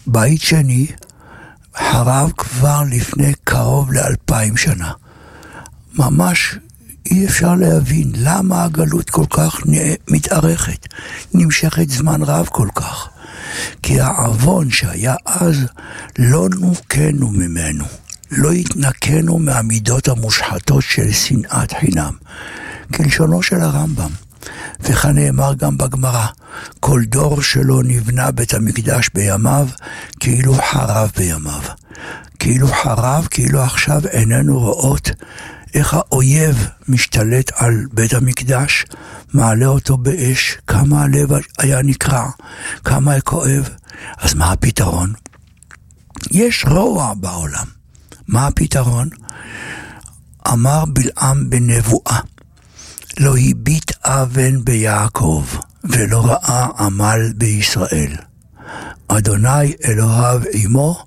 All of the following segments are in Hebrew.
בית שני חרב כבר לפני קרוב ל2000 שנה. ממש אי אפשר להבין למה הגלות כל כך מתארכת, נמשכת זמן רב כל כך. כי העוון שהיה אז לא נוקנו ממנו, לא התנקנו מהמידות המושחתות של שנאת חינם, כלשונו של הרמב"ם. וכאן נאמר גם בגמרא, כל דור שלא נבנה בית המקדש בימיו, כאילו חרב בימיו. כאילו חרב, כאילו עכשיו איננו רואות איך האויב משתלט על בית המקדש, מעלה אותו באש, כמה הלב היה נקרע, כמה כואב. אז מה הפתרון? יש רוע בעולם. מה הפתרון? אמר בלעם בנבואה, לא הביט אבן ביעקב, ולא ראה עמל בישראל. אדוני אלוהיו עמו,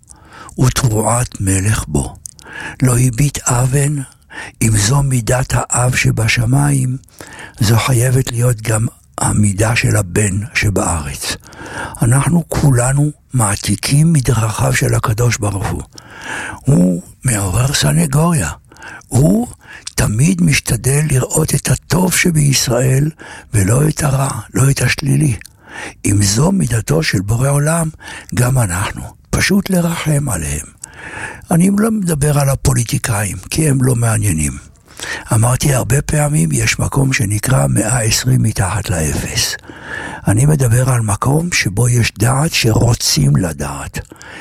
ותרועת מלך בו. לא הביט אבן, אם זו מידת האב שבשמיים, זו חייבת להיות גם המידה של הבן שבארץ. אנחנו כולנו מעתיקים מדרכיו של הקדוש ברוך הוא. הוא מעורר סנגוריה. הוא תמיד משתדל לראות את הטוב שבישראל ולא את הרע, לא את השלילי. אם זו מידתו של בורא עולם, גם אנחנו. פשוט לרחם עליהם. אני לא מדבר על הפוליטיקאים, כי הם לא מעניינים. אמרתי הרבה פעמים, יש מקום שנקרא 120 מתחת לאפס. אני מדבר על מקום שבו יש דעת שרוצים לדעת.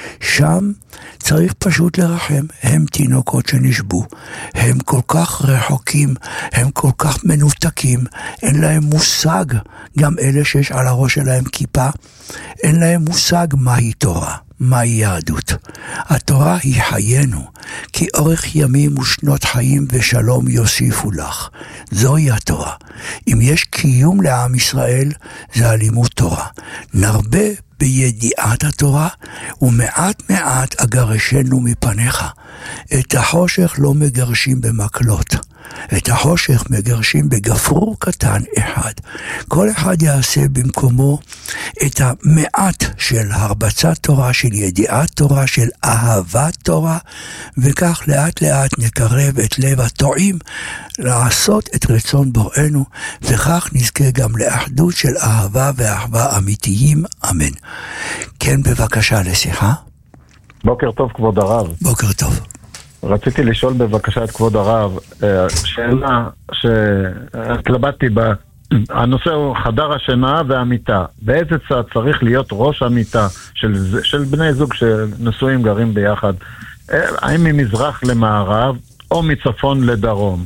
שם צריך פשוט לרחם. הם תינוקות שנשבו. הם כל כך רחוקים, הם כל כך מנותקים. אין להם מושג, גם אלה שיש על הראש שלהם כיפה, אין להם מושג מהי תורה. מהי יהדות? התורה היא חיינו, כי אורך ימים ושנות חיים ושלום יוסיפו לך. זוהי התורה. אם יש קיום לעם ישראל, זה הלימוד תורה. נרבה בידיעת התורה, ומעט מעט אגרשנו מפניך. את החושך לא מגרשים במקלות. את החושך מגרשים בגפרור קטן אחד. כל אחד יעשה במקומו את המעט של הרבצת תורה, של ידיעת תורה, של אהבת תורה, וכך לאט לאט נקרב את לב הטועים לעשות את רצון בוראנו, וכך נזכה גם לאחדות של אהבה ואחווה אמיתיים. אמן. כן, בבקשה לשיחה. בוקר טוב כבוד הרב. בוקר טוב. רציתי לשאול בבקשה את כבוד הרב, שאלה שהתלבטתי בה, הנושא הוא חדר השינה והמיטה. באיזה צד צריך להיות ראש המיטה של בני זוג שנשואים גרים ביחד? האם ממזרח למערב או מצפון לדרום?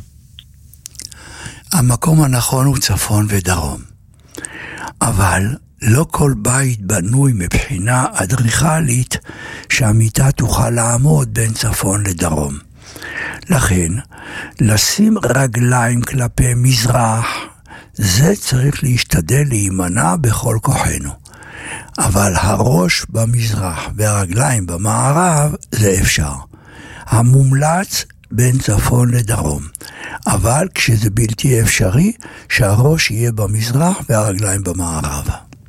המקום הנכון הוא צפון ודרום. אבל לא כל בית בנוי מבחינה אדריכלית שהמיטה תוכל לעמוד בין צפון לדרום. לכן, לשים רגליים כלפי מזרח, זה צריך להשתדל להימנע בכל כוחנו. אבל הראש במזרח והרגליים במערב, זה אפשר. המומלץ בין צפון לדרום. אבל כשזה בלתי אפשרי, שהראש יהיה במזרח והרגליים במערב.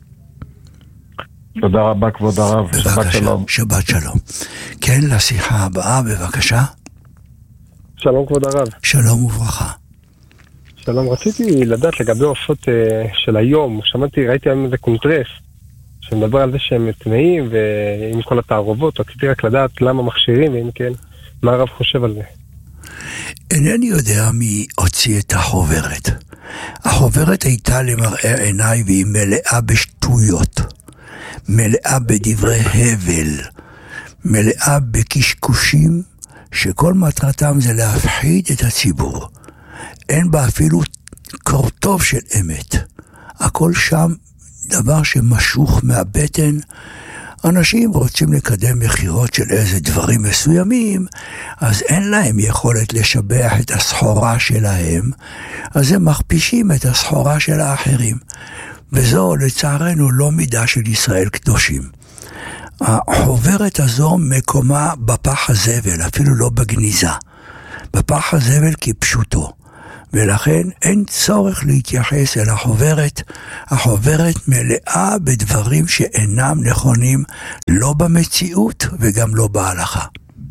תודה רבה כבוד הרב. שבת שלום. שבת שלום. כן, לשיחה הבאה בבקשה. שלום כבוד הרב. שלום וברכה. שלום, רציתי לדעת לגבי עופות של היום. ראיתי היום איזה קונטרס שמדבר על זה שהם טמאים ועם כל התערובות. רציתי רק לדעת למה מכשירים, ואם כן, מה הרב חושב על זה? אינני יודע מי הוציא את החוברת. החוברת הייתה למראה עיניי והיא מלאה בשטויות. מלאה בדברי הבל, מלאה בקשקושים שכל מטרתם זה להפחיד את הציבור. אין בה אפילו קורטוב של אמת. הכל שם דבר שמשוך מהבטן. אנשים רוצים לקדם מחירות של איזה דברים מסוימים, אז אין להם יכולת לשבח את הסחורה שלהם, אז הם מכפישים את הסחורה של האחרים. וזו לצערנו לא מידה של ישראל קדושים. החוברת הזו מקומה בפח הזבל, אפילו לא בגניזה. בפח הזבל כפשוטו. ולכן אין צורך להתייחס אל החוברת. החוברת מלאה בדברים שאינם נכונים, לא במציאות וגם לא בהלכה.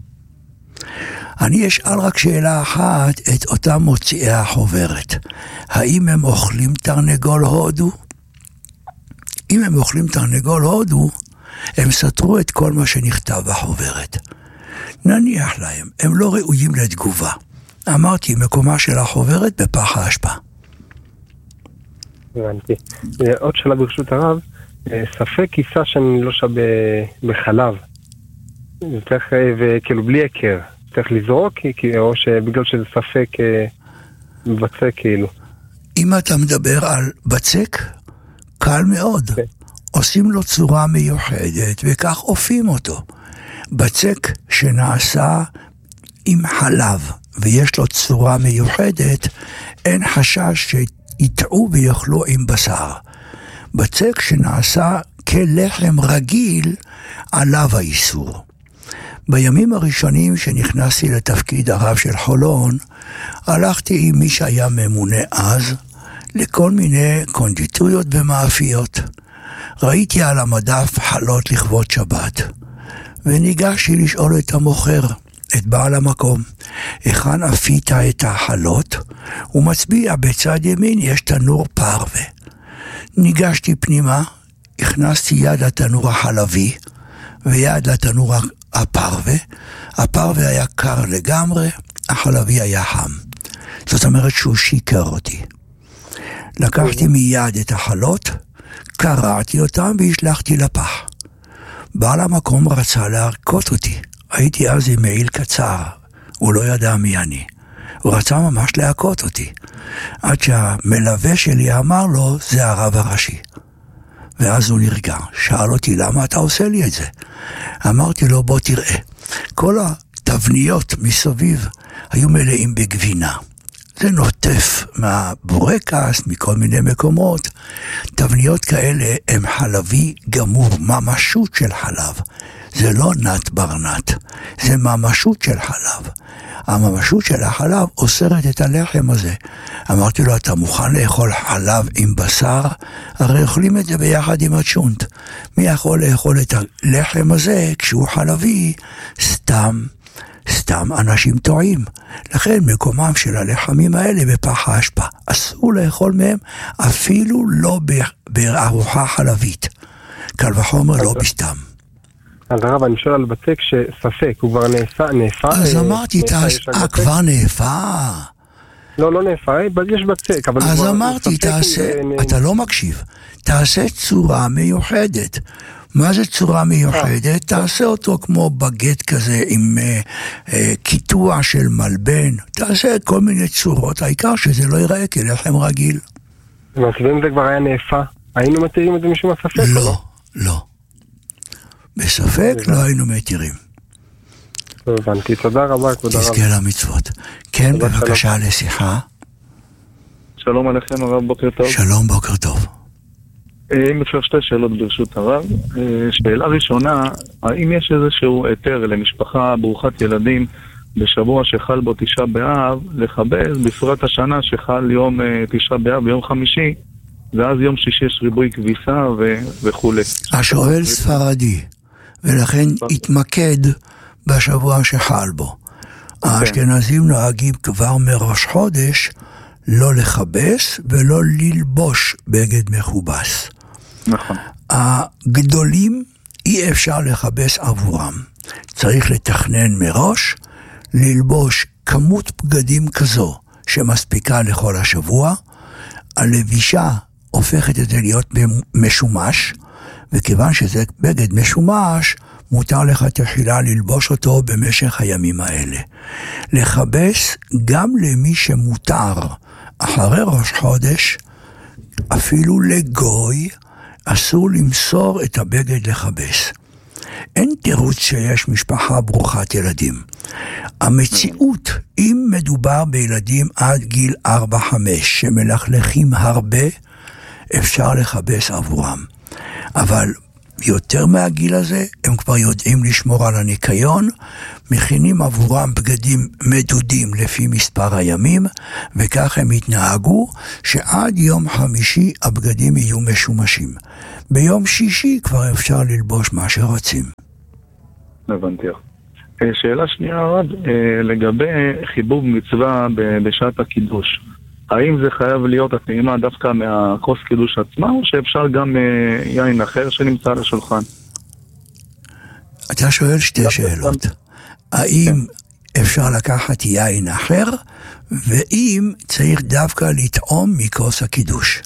אני אשאל רק שאלה אחת את אותם מוציאי החוברת. האם הם אוכלים תרנגול הודו? אם הם אוכלים תרנגול הודו, הם סתרו את כל מה שנכתב בחוברת. נניח להם, הם לא ראויים לתגובה. אמרתי, מקומה של החוברת בפח האשפה. הבנתי. עוד שאלה ברשות הרב, ספק כיסה שאני לא שווה בחלב, וכאילו בלי עקר, צריך לזרוק, או שבגלל שזה ספק בצק כאילו. אם אתה מדבר על בצק, קל מאוד. עושים לו צורה מיוחדת, וכך אופים אותו. בצק שנעשה עם חלב, ויש לו צורה מיוחדת, אין חשש שיטעו ויאכלו עם בשר. בצק שנעשה כלחם רגיל, עליו האיסור. בימים הראשונים שנכנסתי לתפקיד הרב של חולון, הלכתי עם מי שהיה ממונה אז, לכל מיני קונדיטוריות ומאפיות. ראיתי על המדף חלות לכבוד שבת, וניגשתי לשאול את המוכר, את בעל המקום, היכן אפית את החלות? הוא מצביע בצד ימין, יש תנור פרווה. ניגשתי פנימה, הכנסתי יד לתנור החלבי, ויד לתנור הפרווה. הפרווה היה קר לגמרי, החלבי היה חם. זאת אומרת שהוא שיקר אותי. לקחתי מיד את החלות, קרעתי אותם והשלחתי לפח. בעל המקום רצה להרקות אותי. הייתי אז עם מעיל קצר, הוא לא ידע מי אני. הוא רצה ממש להכות אותי. עד שהמלווה שלי אמר לו, זה הרב הראשי. ואז הוא נרגע, שאל אותי, למה אתה עושה לי את זה? אמרתי לו, בוא תראה. כל התבניות מסביב היו מלאים בגבינה. זה נוטף מהבורקס, מכל מיני מקומות. תבניות כאלה הם חלבי גמור, ממשות של חלב. זה לא נת ברנת, זה ממשות של חלב. הממשות של החלב אוסרת את הלחם הזה. אמרתי לו, אתה מוכן לאכול חלב עם בשר? הרי אוכלים את זה ביחד עם הצ'ונט. מי יכול לאכול את הלחם הזה כשהוא חלבי? סתם אנשים טועים. לכן מקומם של הלחמים האלה בפח האשפה. אסור לאכול מהם אפילו לא בארוחה חלבית. קל וחומר לא בסתם. אז הרב, אני שואל על בצק שספק, הוא כבר נאפה. אז אמרתי, כבר נאפה. לא נאפה, יש בצק. אז אמרתי, אתה לא מקשיב. תעשה צורה מיוחדת. מה זה צורה מיוחדת? תעשה אותו כמו בגט כזה עם קיטוע של מלבן. תעשה כל מיני צורות, העיקר שזה לא ייראה כלחם רגיל. אז אם זה כבר היה נאפה, היינו מתירים את זה משום הספק? לא. בספק לא היינו מתירים. הבנתי, תודה רבה, כבוד הרב. תזכה למצוות. כן, בבקשה לשיחה. שלום עליכם הרב, בוקר טוב. שלום, בוקר טוב. אם אפשר שתי שאלות ברשות הרב. שאלה ראשונה, האם יש איזשהו היתר למשפחה ברוכת ילדים בשבוע שחל בו תשעה באב, לכבס בפרט השנה שחל יום תשעה באב ביום חמישי, ואז יום שישי יש ריבוי כביסה וכו'. השואל ספרדי, ולכן התמקד בשבוע שחל בו. האשכנזים נוהגים כבר מראש חודש לא לכבס ולא ללבוש בגד מכובס. נכון. הגדולים אי אפשר לכבס עבורם. צריך לתכנן מראש, ללבוש כמות בגדים כזו שמספיקה לכל השבוע. הלבישה הופכת את זה להיות משומש, וכיוון שזה בגד משומש, מותר לך תחילה ללבוש אותו במשך הימים האלה. לכבס גם למי שמותר אחרי ראש חודש, אפילו לגוי, אסור למסור את הבגד לכבס. אין תירוץ שיש משפחה ברוכת ילדים. המציאות, אם מדובר בילדים עד גיל 4-5 שמלכלכים הרבה, אפשר לכבס עבורם. אבל יותר מהגיל הזה, הם כבר יודעים לשמור על הניקיון, מכינים עבורם בגדים מדודים לפי מספר הימים, וכך הם יתנהגו שעד יום חמישי הבגדים יהיו משומשים. ביום שישי כבר אפשר ללבוש מה שרוצים. הבנתי. שאלה שנייה רב, לגבי חיבוב מצווה בשעת הקידוש. האם זה חייב להיות הטעימה דווקא מהכוס קידוש עצמה, או שאפשר גם יין אחר שנמצא על השולחן? אתה שואל שתי שאלות. האם אפשר לקחת יין אחר, ואם צריך דווקא לטעום מכוס הקידוש.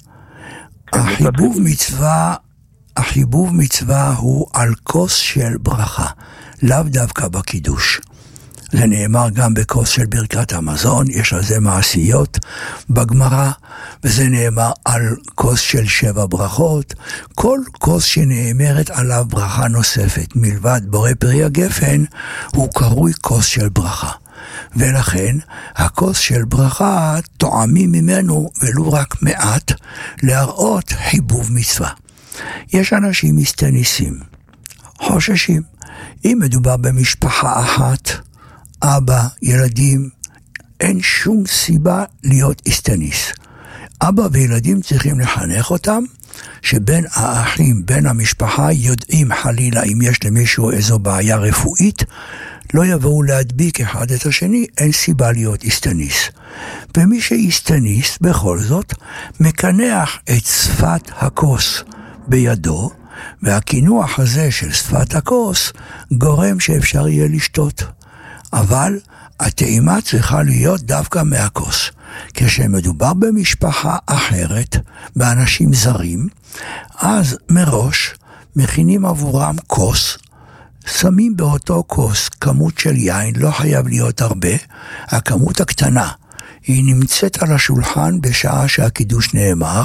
החיבוב מצווה הוא על כוס של ברכה, לאו דווקא בקידוש. זה נאמר גם בכוס של ברכת המזון, יש על זה מעשיות בגמרא, וזה נאמר על כוס של 7 ברכות. כל כוס שנאמרת עליו ברכה נוספת, מלבד בורא פרי הגפן, הוא קרוי כוס של ברכה. ולכן הכוס של ברכה טועמים ממנו ולו רק מעט, להראות חיבוב מצווה. יש אנשים מסתניסים, חוששים. אם מדובר במשפחה אחת, אבא, ילדים, אין שום סיבה להיות הסתניס. אבא וילדים צריכים לחנך אותם, שבין האחים, בין המשפחה, יודעים חלילה אם יש למישהו איזו בעיה רפואית, לא יבואו להדביק אחד את השני, אין סיבה להיות הסתניס. ומי שהסתניס, בכל זאת, מקנח את שפת הכוס בידו, והכינוח הזה של שפת הכוס גורם שאפשר יהיה לשתות. אבל הטעימה צריכה להיות דווקא מהכוס. כשמדובר במשפחה אחרת, באנשים זרים, אז מראש מכינים עבורם כוס, שמים באותו כוס כמות של יין, לא חייב להיות הרבה, הכמות הקטנה, היא נמצאת על השולחן בשעה שהקידוש נאמר,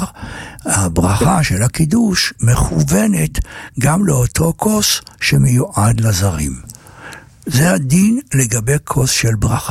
הברכה של הקידוש מכוונת גם לאותו כוס שמיועד לזרים. זה הדין לגבי כוס של ברכה.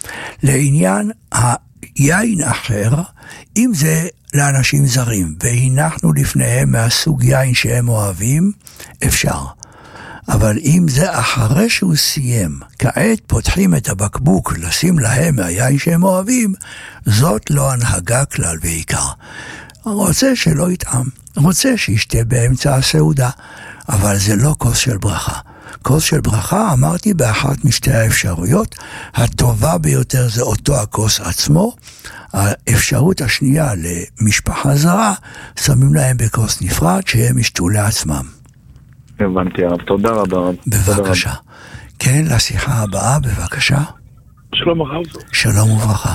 לעניין היין אחר, אם זה לאנשים זרים, והנחנו לפניהם מהסוג יין שהם אוהבים, אפשר. אבל אם זה אחרי שהוא סיים, כעת פותחים את הבקבוק לשים להם מהיין שהם אוהבים, זאת לא הנהגה כלל ועיקר. רוצה שלא יטעם, רוצה שישתה באמצע הסעודה, אבל זה לא כוס של ברכה. כוס של ברכה, אמרתי, באחת משתי האפשרויות, הטובה ביותר זה אותו הכוס עצמו, האפשרות השנייה למשפחה זרה, שמים להם בכוס נפרד שהם ישתו לעצמם. הבנתי הרב, תודה רבה רב. בבקשה. כן, לשיחה הבאה, בבקשה. שלום הרב. שלום וברכה.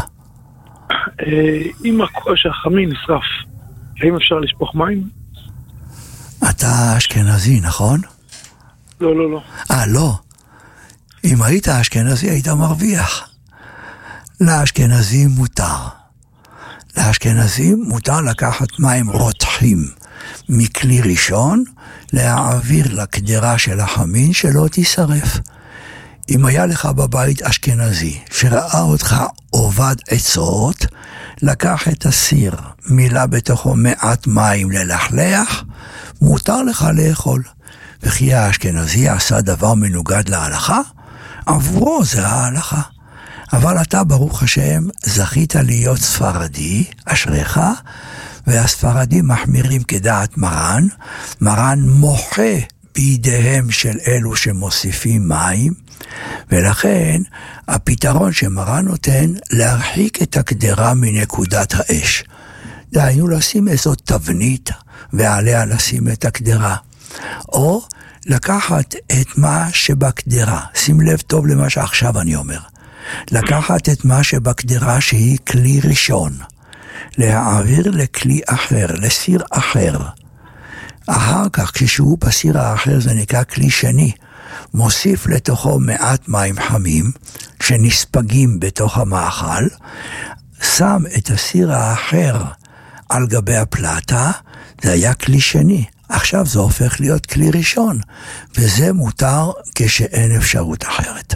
אם שהחמין נשרף, האם אפשר לשפוך מים? אתה אשכנזי, נכון? לא, לא, לא. לא. אם היית אשכנזי, היית מרוויח. לאשכנזים מותר. לאשכנזים מותר לקחת מים רותחים מכלי ראשון, להעביר לקדרה של החמין שלא תישרף. אם היה לך בבית אשכנזי שראה אותך עובד עצות, לקח את הסיר, מילא בתוכו מעט מים ללחלח, מותר לך לאכול. וכי האשכנזי עשה דבר מנוגד להלכה, עבורו זה ההלכה. אבל אתה, ברוך השם, זכית להיות ספרדי, אשריך, והספרדים מחמירים כדעת מרן. מרן מוחה בידיהם של אלו שמוסיפים מים, ולכן הפתרון שמרן נותן להרחיק את הקדרה מנקודת האש. דהיינו לשים איזו תבנית ועליה לשים את הקדרה. או לקחת את מה שבקדרה, שים לב טוב למה שעכשיו אני אומר, לקחת את מה שבקדרה שהיא כלי ראשון, להעביר לכלי אחר, לסיר אחר. אחר כך כשהוא בסיר האחר זה נקרא כלי שני, מוסיף לתוכו מעט מים חמים שנספגים בתוך המאכל, שם את הסיר האחר על גבי הפלטה, זה היה כלי שני. עכשיו זה הופך להיות כלי ראשון, וזה מותר כשאין אפשרות אחרת.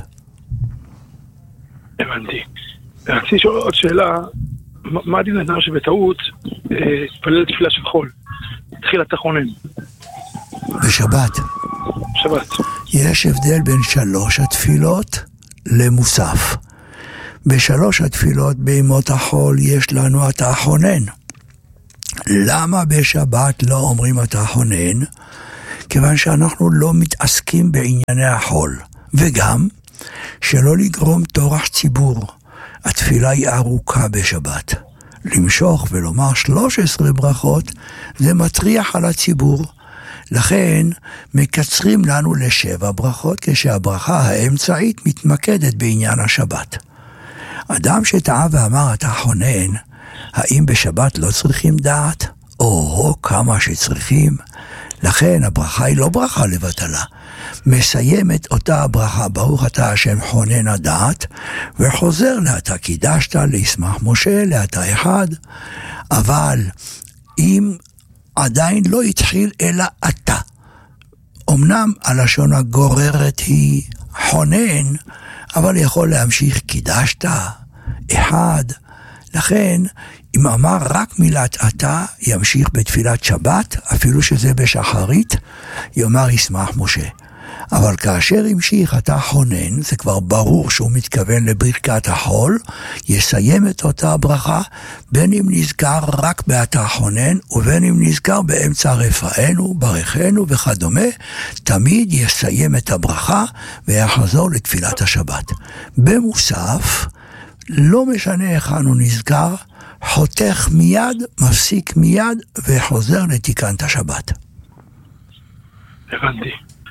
הבנתי. רציתי לשאול עוד שאלה, מה הדין לאדם שבטעות התפלל תפילה של חול? תחילת החונן. בשבת. שבת. יש הבדל בין 3 התפילות למוסף. ב3 התפילות בימות החול יש לנו אתה חונן. למה בשבת לא אומרים אתה חונן? כיוון שאנחנו לא מתעסקים בענייני החול. וגם שלא לגרום טורח ציבור. התפילה היא ארוכה בשבת. למשוך ולומר 13 ברכות זה מטריח על הציבור. לכן מקצרים לנו ל7 ברכות כשהברכה האמצעית מתמקדת בעניין השבת. אדם שטעה ואמר אתה חונן, האם בשבת לא צריכים דעת? או כמה שצריכים. לכן הברכה היא לא ברכה לבטלה. מסיימת אותה הברכה ברוך אתה השם חונן הדעת, וחוזר לאתה קידשת, לישמח משה, לאתה אחד. אבל אם עדיין לא התחיל אלא אתה, אמנם הלשון הגוררת היא חונן, אבל יכול להמשיך קידשת, אחד. לכן אם אמר רק מילת אתה, ימשיך בתפילת שבת, אפילו שזה בשחרית, יאמר ישמח משה. אבל כאשר המשיך אתה חונן, זה כבר ברור שהוא מתכוון לברכת החול, יסיים את אותה ברכה, בין אם נזכר רק באתה חונן, ובין אם נזכר באמצע רפאנו, ברכנו וכדומה, תמיד יסיים את הברכה, ויחזור לתפילת השבת. במוסף, לא משנה היכן הוא נזכר, חותך מיד, מפסיק מיד, וחוזר לתיקנת השבת. הבנתי.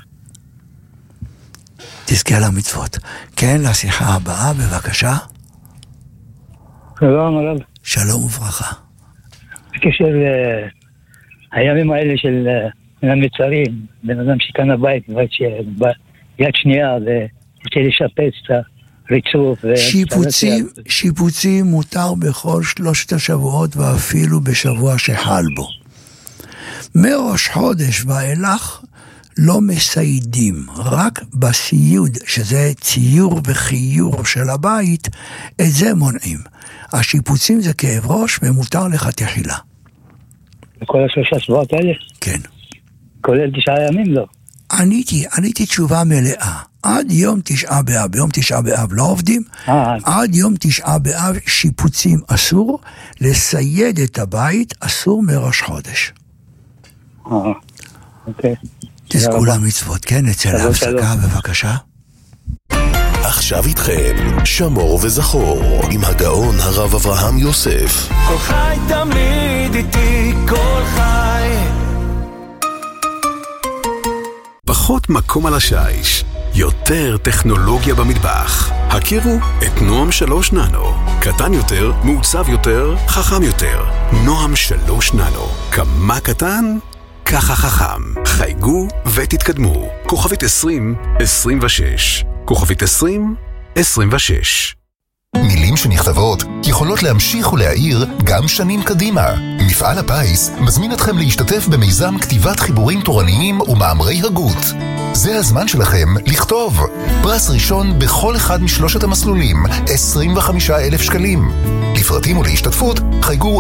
תזכה למצוות. כן, לשיחה הבאה, בבקשה. שלום הרב. שלום וברכה. בקשר הימים האלה של המצרים, בן אדם שקנה בית יד שנייה, ורוצה לשפץ את הריצוף. שיפוצים מותר בכל 3 השבועות, ואפילו בשבוע שחל בו. מראש חודש ואילך, לא מסיידים, רק בסיוד, שזה ציור וחיור של הבית, את זה מונעים. השיפוצים זה כאב ראש ומותר לך תחילה. בכל 3 השבועות האלה? כן. כולל 9 ימים לא? עניתי תשובה מלאה. עד יום 9 באב, ביום 9 באב לא עובדים, עד יום 9 באב שיפוצים אסור, לסייד את הבית אסור מראש חודש. אוקיי. תזכו למצוות, כן, אצל ההפסקה, בבקשה. עכשיו איתכם, שמור וזכור, עם הגאון הרב אברהם יוסף. כל חי תמיד איתי, כל חי. פחות מקום על השיש, יותר טכנולוגיה במטבח. הכירו את נועם 3 ננו. קטן יותר, מעוצב יותר, חכם יותר. נועם 3 ננו. כמה קטן? ככה חכם. חייגו ותתקדמו. כוכבית 2026. כוכבית 2026. מילים שנכתבות יכולות להמשיך ולהעיר גם שנים קדימה. מפעל הפיס מזמין אתכם להשתתף במיזם כתיבת חיבורים תורניים ומאמרי הגות. זה הזמן שלכם לכתוב. פרס ראשון בכל אחד מ3 המסלולים, 25,000 שקלים. לפרטים ולהשתתפות חייגו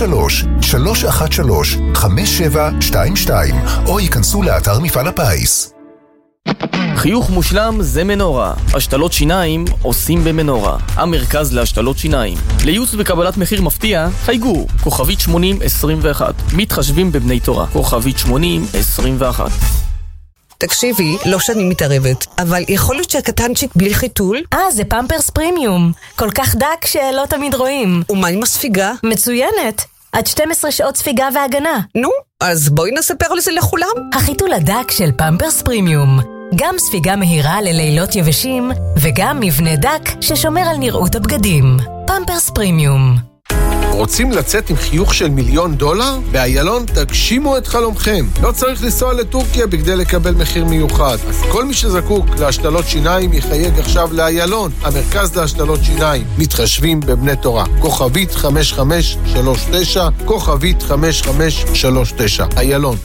03-313-5722 או ייכנסו לאתר מפעל הפיס. חיוך מושלם זה מנורה. השתלות שיניים עושים במנורה. המרכז להשתלות שיניים. לייעוץ וקבלת מחיר מפתיע, חייגו. כוכבית 8021. מתחשבים בבני תורה. כוכבית 8021. תקשיבי, לא שאני מתערבת, אבל יכול להיות שהקטנצ'יק בלי חיתול? זה פמפרס פרימיום. כל כך דק שלא תמיד רואים. ומה עם הספיגה? מצוינת. עד 12 שעות ספיגה והגנה. נו, אז בואי נספר לזה לכולם. החיתול הדק של פמפרס פרימיום. גם ספיגה מהירה ללילות יבשים, וגם מבנה דק ששומר על נראות הבגדים. פמפרס פרימיום. רוצים לצאת עם חיוך של $1,000,000? באיילון תגשימו את חלומכם. לא צריך לנסוע לטורקיה בכדי לקבל מחיר מיוחד. אז כל מי שזקוק להשתלות שיניים יחייג עכשיו לאיילון, המרכז להשתלות שיניים. מתחשבים בבני תורה. כוכבית 5539, כוכבית 5539. איילון.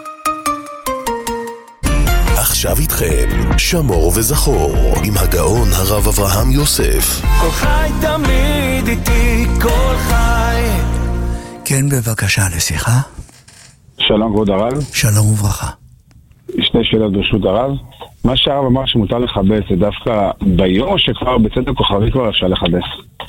עכשיו איתכם, שמור וזכור, עם הגאון הרב אברהם יוסף. כל חי תמיד איתי, כל חי. כן, בבקשה, לשיחה. שלום כבוד הרב. שלום וברכה. שתי שאלות ברשות הרב. מה שהרב אמר שמותר לכבס, זה דווקא ביום או שכבר בצאת הכוכבי כבר אפשר לכבס?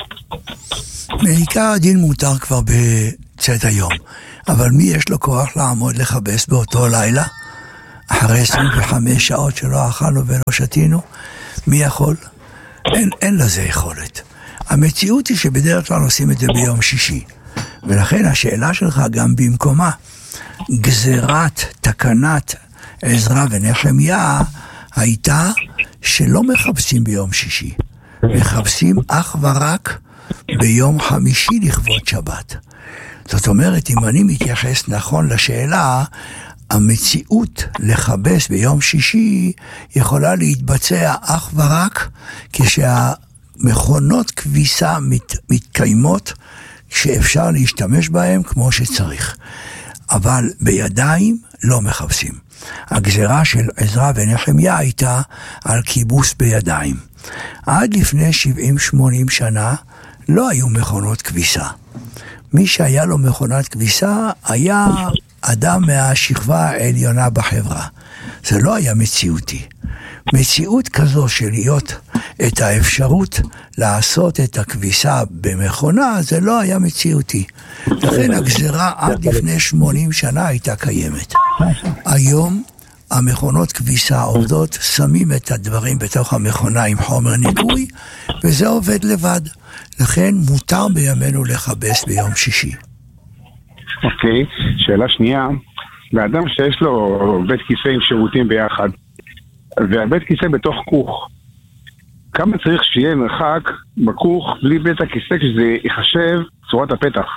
בעיקר הדין מותר כבר בצאת היום, אבל מי יש לו כוח לעמוד לכבס באותו לילה? אחרי 25 שעות שלא אכלנו ולא שתינו, מי יכול? אין לזה יכולת. המציאות היא שבדרך כלל עושים את זה ביום שישי, ולכן השאלה שלך גם במקומה. גזירת תקנת עזרא ונחמיה הייתה שלא מחפשים ביום שישי, מחפשים אך ורק ביום חמישי לכבוד שבת. זאת אומרת, אם אני מתייחס נכון לשאלה, המציאות לחבס ביום שישי יכולה להתבצע אך ורק כשהמכונות כביסה מתקיימות, שאפשר להשתמש בהם כמו שצריך. אבל בידיים לא מחפשים. הגזרה של עזרא ונחמיה הייתה על כיבוס בידיים. עד לפני 70-80 שנה לא היו מכונות כביסה. מי שהיה לו מכונת כביסה היה אדם מהשכבה העליונה בחברה. זה לא היה מציאותי. מציאות כזו של להיות את האפשרות לעשות את הכביסה במכונה, זה לא היה מציאותי. לכן הגזרה עד לפני 80 שנה הייתה קיימת. היום המכונות כביסה עובדות, שמים את הדברים בתוך המכונה עם חומר ניקוי, וזה עובד לבד. לכן מותר בימינו לכבס ביום שישי. אוקיי, שאלה שנייה. לאדם שיש לו בית כיסא עם שירותים ביחד, והבית כיסא בתוך כוך, כמה צריך שיהיה מרחק בכוך בלי בית הכיסא כשזה יחשב צורת הפתח?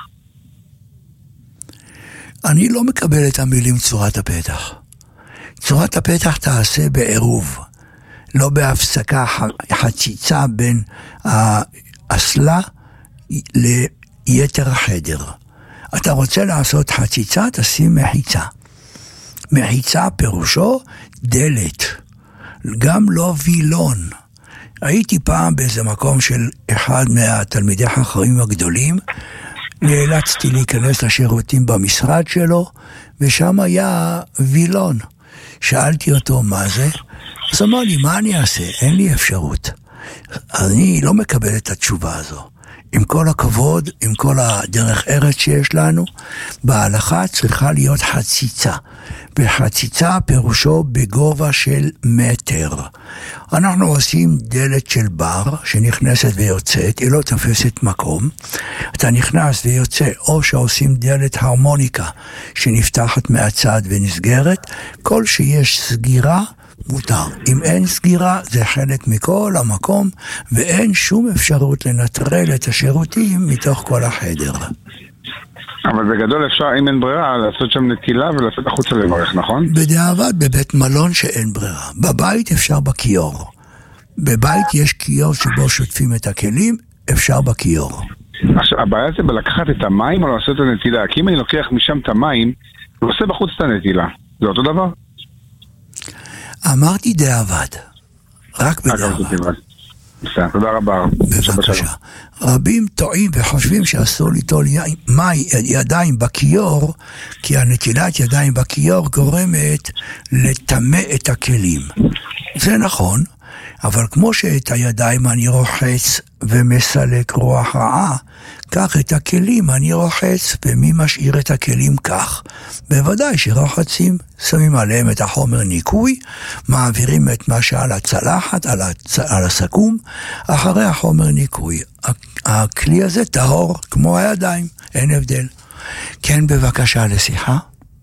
אני לא מקבל את המילים צורת הפתח. צורת הפתח תעשה בעירוב, לא בהפסקה, חציצה בין האסלה ליתר החדר. אתה רוצה לעשות חציצה, תשים מחיצה. מחיצה פירושו דלת, גם לא וילון. הייתי פעם באיזה מקום של אחד מהתלמידי חכמים הגדולים, נאלצתי להיכנס לשירותים במשרד שלו, ושם היה וילון. שאלתי אותו מה זה, אז אמר לי, מה אני אעשה? אין לי אפשרות. אני לא מקבל את התשובה הזו. עם כל הכבוד, עם כל הדרך ארץ שיש לנו, בהלכה צריכה להיות חציצה. וחציצה פירושו בגובה של מטר. אנחנו עושים דלת של בר שנכנסת ויוצאת, היא לא תופסת מקום. אתה נכנס ויוצא, או שעושים דלת הרמוניקה שנפתחת מהצד ונסגרת. כל שיש סגירה, מותר. אם אין סגירה, זה חלק מכל המקום, ואין שום אפשרות לנטרל את השירותים מתוך כל החדר. אבל בגדול אפשר, אם אין ברירה, לעשות שם נטילה ולעשות החוצה לברך, נכון? בדיעבד בבית מלון שאין ברירה. בבית אפשר בכיור. בבית יש כיור שבו שוטפים את הכלים, אפשר בכיור. עכשיו, הבעיה זה בלקחת את המים או לעשות את הנטילה. כי אם אני לוקח משם את המים, ועושה בחוץ את הנטילה. זה אותו דבר? אמרתי דיעבד. רק בדיעבד. בסדר, תודה רבה. בבקשה. רבים טועים וחושבים שאסור ליטול ידיים בכיור, כי הנטילת ידיים בכיור גורמת לטמא את הכלים. זה נכון, אבל כמו שאת הידיים אני רוחץ ומסלק רוח רעה, כך את הכלים אני רוחץ, ומי משאיר את הכלים כך? בוודאי שרוחצים, שמים עליהם את החומר ניקוי, מעבירים את מה שעל הצלחת, על הסכו"ם, אחרי החומר ניקוי. הכלי הזה טהור כמו הידיים, אין הבדל. כן, בבקשה לשיחה.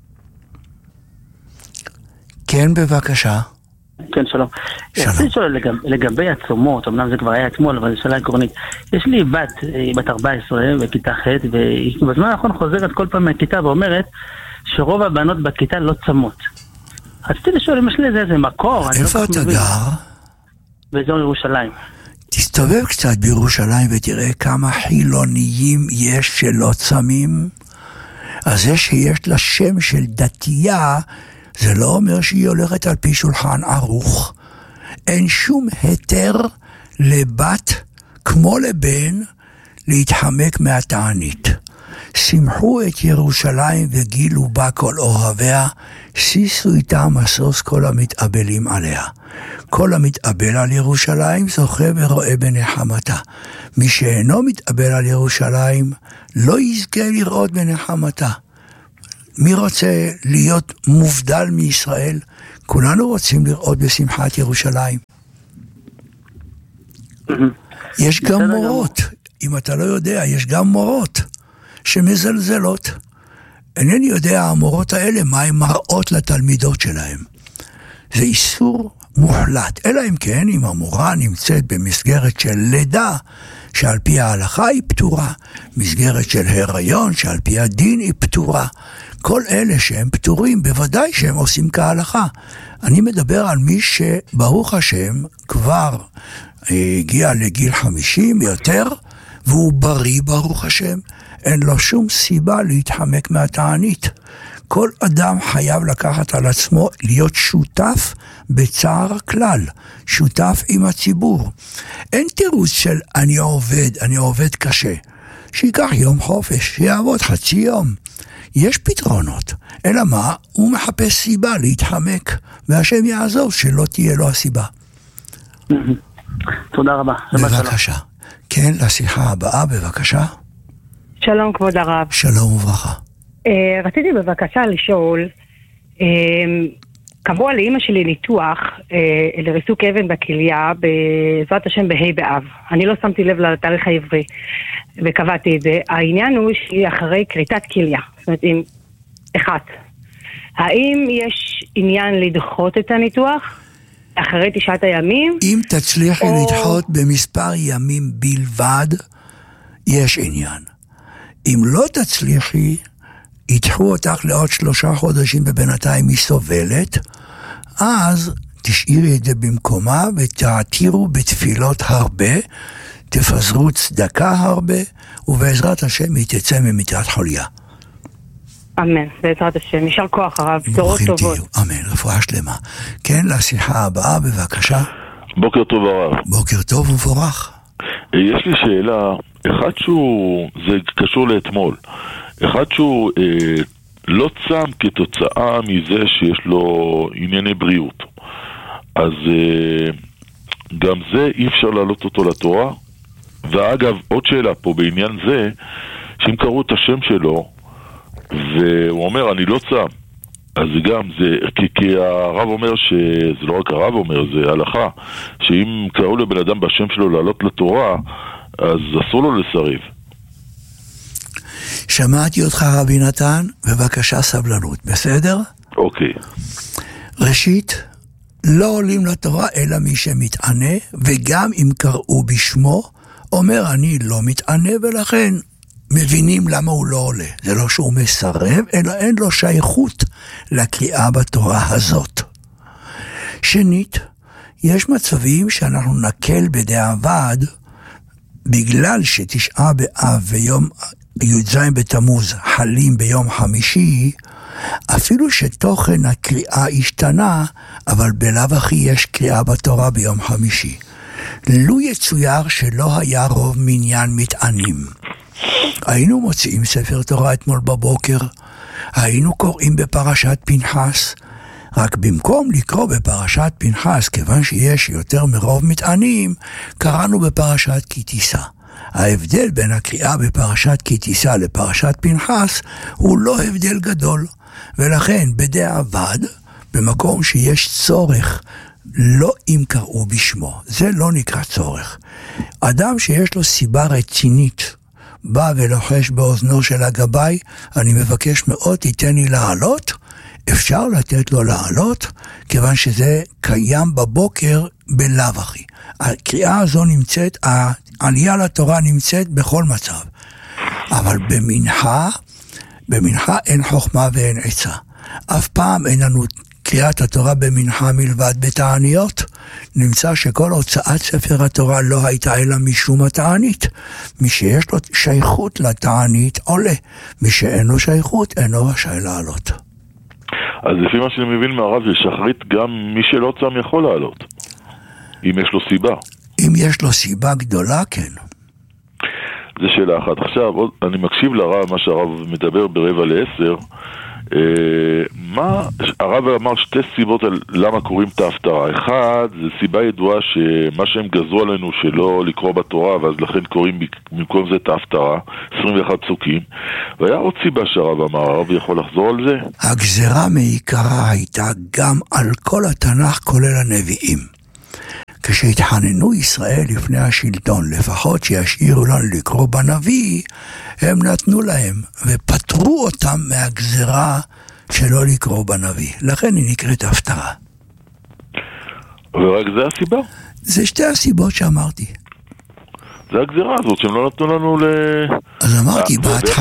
כן, בבקשה. כן, שלום. רציתי לשאול לגבי הצומות, אמנם זה כבר היה אתמול, אבל זו שאלה עקרונית. יש לי בת 14 בכיתה ח' ובזמן האחרון חוזרת כל פעם מהכיתה ואומרת שרוב הבנות בכיתה לא צמות. רציתי לשאול אם יש לי איזה מקור. איפה אתה גר? באזור ירושלים. תסתובב קצת בירושלים ותראה כמה חילוניים יש שלא צמים. אז זה שיש לה שם של דתייה, זה לא אומר שהיא הולכת על פי שולחן ערוך. אין שום היתר לבת כמו לבן להתחמק מהתענית. שמחו את ירושלים וגילו בה כל אוהביה, שישו איתה משוש כל המתאבלים עליה. כל המתאבל על ירושלים זוכה ורואה בנחמתה. מי שאינו מתאבל על ירושלים לא יזכה לראות בנחמתה. מי רוצה להיות מובדל מישראל? כולנו רוצים לראות בשמחת ירושלים. יש גם מורות, אם אתה לא יודע, יש גם מורות שמזלזלות. אינני יודע המורות האלה מה הן מראות לתלמידות שלהם. זה איסור מוחלט, אלא אם כן אם המורה נמצאת במסגרת של לידה שעל פי ההלכה היא פטורה, מסגרת של הריון שעל פי הדין היא פטורה. כל אלה שהם פטורים בוודאי שהם עושים כהלכה. אני מדבר על מי שברוך השם כבר הגיע לגיל 50 יותר והוא בריא ברוך השם, אין לו שום סיבה להתחמק מהתענית. כל אדם חייב לקחת על עצמו להיות שותף בצער הכלל, שותף עם הציבור. אין תירוץ של אני עובד קשה. שיקח יום חופש, שיעבוד חצי יום. יש פתרונות, אלא מה? הוא מחפש סיבה להתחמק, והשם יעזור שלא תהיה לו הסיבה. תודה רבה. בבקשה. כן, לשיחה הבאה, בבקשה. שלום כבוד הרב. שלום וברכה. רציתי בבקשה לשאול, קבוע לאמא שלי ניתוח לריסוק אבן בכליה בעזרת השם בה' באב. אני לא שמתי לב לתאריך העברי וקבעתי את זה. העניין הוא שהיא אחרי קריטת כליה, זאת אומרת עם אחת. האם יש עניין לדחות את הניתוח אחרי 9 הימים? אם תצליחי לדחות במספר ימים בלבד, יש עניין. אם לא תצליחי, ידחו אותך לעוד 3 חודשים ובינתיים היא סובלת, אז תשאירי את זה במקומה ותעתירו בתפילות הרבה, תפזרו צדקה הרבה, ובעזרת השם היא תצא ממיטת חוליה. אמן, בעזרת השם. יישר כוח הרב, בשורות טובות. אמן, רפואה שלמה. כן, לשיחה הבאה, בבקשה. בוקר טוב הרב. בוקר טוב ומבורך. יש לי שאלה, זה קשור לאתמול. אחד שהוא לא צם כתוצאה מזה שיש לו ענייני בריאות. אז גם זה אי אפשר להעלות אותו לתורה. ואגב, עוד שאלה פה בעניין זה, שאם קראו את השם שלו, והוא אומר, אני לא צם. אז גם זה, כי הרב אומר זה לא רק הרב אומר, זה הלכה, שאם קראו לבן אדם בשם שלו לעלות לתורה, אז אסור לו לסריב. שמעתי אותך רבי נתן, בבקשה סבלנות, בסדר? אוקיי. ראשית, לא עולים לתורה אלא מי שמתענה, וגם אם קראו בשמו, אומר אני לא מתענה, ולכן מבינים למה הוא לא עולה. זה לא שהוא מסרב, אלא אין לו שייכות לקריאה בתורה הזאת. שנית, יש מצבים שאנחנו נקל בדיעבד, בגלל ש9 באב ויום י"ז בתמוז חלים ביום חמישי, אפילו שתוכן הקריאה השתנה, אבל בלאו הכי יש קריאה בתורה ביום חמישי. לו יצויר שלא היה רוב מניין מתענים. היינו מוציאים ספר תורה אתמול בבוקר, היינו קוראים בפרשת פנחס, רק במקום לקרוא בפרשת פנחס, כיוון שיש יותר מרוב מתענים, קראנו בפרשת כי תישא. ההבדל בין הקריאה בפרשת כי תישא לפרשת פנחס הוא לא הבדל גדול, ולכן בדיעבד, במקום שיש צורך, לא אם קראו בשמו, זה לא נקרא צורך. אדם שיש לו סיבה רצינית, בא ולוחש באוזנו של הגבאי, אני מבקש מאוד תיתן לי לעלות, אפשר לתת לו לעלות, כיוון שזה קיים בבוקר בלאו הכי. הקריאה הזו נמצאת, העלייה לתורה נמצאת בכל מצב. אבל במנחה אין חוכמה ואין עצה. אף פעם אין לנו קריאת התורה במנחה מלבד בתעניות. נמצא שכל הוצאת ספר התורה לא הייתה אלא משום התענית. מי שיש לו שייכות לתענית עולה. מי שאין לו שייכות אינו רשאי לעלות. אז לפי מה שאני מבין מהרב, שחרית גם מי שלא צם יכול לעלות, אם יש לו סיבה. אם יש לו סיבה גדולה, כן. זה שאלה אחת. עכשיו, אני מקשיב לרב, מה שהרב מדבר ב9:45. הרב אמר שתי סיבות על למה קוראים את ההפטרה. אחד, זה סיבה ידועה שמה שהם גזרו עלינו שלא לקרוא בתורה, ואז לכן קוראים במקום זה את ההפטרה, 21 פסוקים. והיה עוד סיבה שהרב אמר, הרב יכול לחזור על זה? הגזרה מעיקרה הייתה גם על כל התנ"ך כולל הנביאים. כשהתחננו ישראל לפני השלטון, לפחות שישאירו לנו לקרוא בנביא, הם נתנו להם ופטרו אותם מהגזרה שלא לקרוא בנביא. לכן היא נקראת הפטרה. ורק זה הסיבה? זה שתי הסיבות שאמרתי. זה הגזרה הזאת שהם לא נתנו לנו אז אמרתי,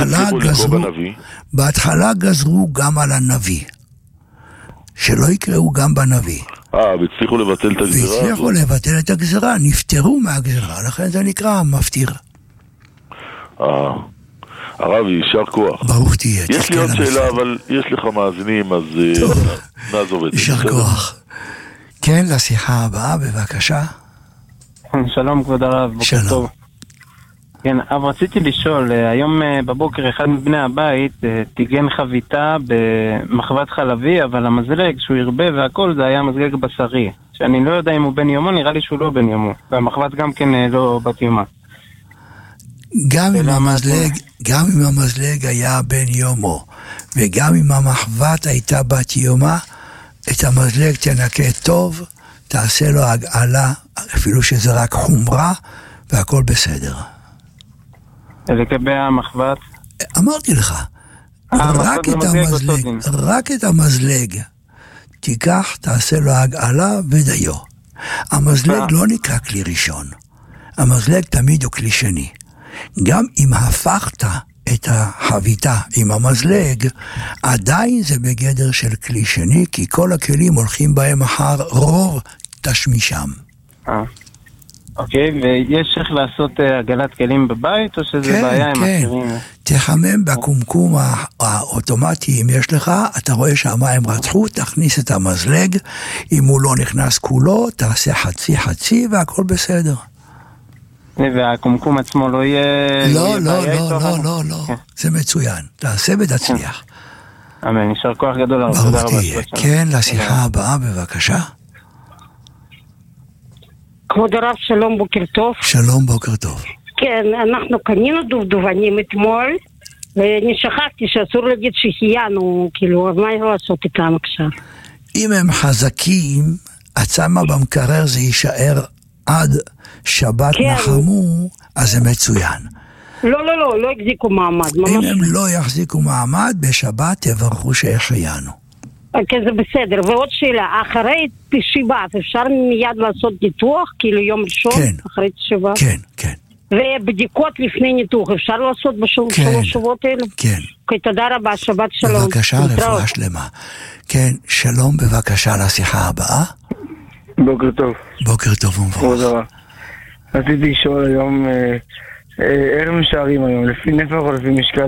בהתחלה גזרו גם על הנביא. שלא יקראו גם בנביא. והצליחו לבטל את הגזרה? והצליחו לבטל את הגזרה, נפטרו מהגזרה, לכן זה נקרא מפטיר. הרב, יישר כוח. ברוך תהיה. יש לי עוד שאלה, אבל יש לך מאזינים, אז נעזוב את זה. יישר כוח. כן, לשיחה הבאה, בבקשה. שלום, כבוד הרב. שלום. טוב. כן, אבל רציתי לשאול, היום בבוקר אחד מבני הבית טיגן חביתה במחבת חלבי, אבל המזלג שהוא הרבה והכל זה היה מזלג בשרי, שאני לא יודע אם הוא בן יומו, נראה לי שהוא לא בן יומו, והמחבת גם כן לא בת יומה. גם אם המזלג היה בן יומו, וגם אם המחבת הייתה בת יומה, את המזלג תנקה טוב, תעשה לו הגעלה, אפילו שזה רק חומרה, והכל בסדר. לגבי המחבת? אמרתי לך, רק את המזלג תיקח, תעשה לו הגעלה ודיו. המזלג לא נקרא כלי ראשון, המזלג תמיד הוא כלי שני. גם אם הפכת את החביתה עם המזלג, עדיין זה בגדר של כלי שני, כי כל הכלים הולכים בהם אחר רוב תשמישם. אוקיי, ויש איך לעשות עגלת כלים בבית, או שזה בעיה עם אחרים? תחמם בקומקום האוטומטי, אם יש לך, אתה רואה שהמים רתחו, תכניס את המזלג, אם הוא לא נכנס כולו, תעשה חצי והכל בסדר. והקומקום עצמו לא יהיה... לא, זה מצוין, תעשה ותצליח. אמן, נשאר כוח גדול הרבה. ברוך תהיה. כן, לשיחה הבאה, בבקשה. כבוד הרב, שלום, בוקר טוב. שלום, בוקר טוב. כן, אנחנו קנינו דובדבנים אתמול, ואני שכחתי שאסור להגיד שהחיינו, כאילו, אז מה לעשות איתם עכשיו? אם הם חזקים, עצמה במקרר זה יישאר עד שבת נחמו, אז זה מצוין. לא החזיקו מעמד. אם הם לא יחזיקו מעמד, בשבת תברכו שהחיינו. כן, זה בסדר. ועוד שאלה, אחרי תשיבת אפשר מיד לעשות ניתוח? כאילו יום ראשון? כן. אחרי תשיבת? כן. ובדיקות לפני ניתוח אפשר לעשות בשלוש שבועות האלה? כן. אוקיי, תודה רבה, שבת שלום. בבקשה, רפואה שלמה. כן, שלום, בבקשה לשיחה הבאה. בוקר טוב. בוקר טוב ומבורך. רציתי לשאול היום, איך משערים היום? לפי נפח או לפי משקל?